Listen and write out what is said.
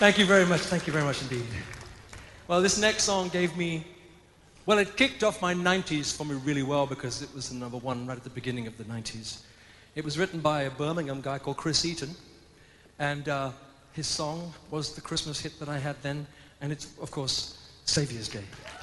Thank you very much. Thank you very much indeed. Well, this next song gave me, well, it kicked off my 90s for me really well because it was the number one right at the beginning of the 90s. It was written by a Birmingham guy called Chris Eaton, and his song was the Christmas hit that I had then, and it's, of course, Saviour's Day.